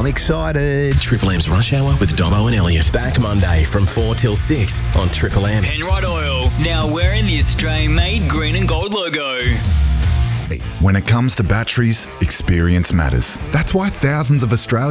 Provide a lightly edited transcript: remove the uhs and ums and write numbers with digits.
I'm excited. Triple M's Rush Hour with Dobbo and Elliot. Back Monday from 4 till 6 on Triple M. Penrite Oil, now wearing the Australian-made green and gold logo. When it comes to batteries, experience matters. That's why thousands of Australians